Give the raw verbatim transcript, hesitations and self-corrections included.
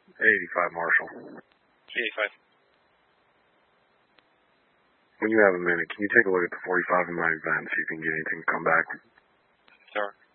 eighty-five, Marshall. eighty-five. When you have a minute, can you take a look at the forty-five in my event, see if you can get anything to come back? Sure.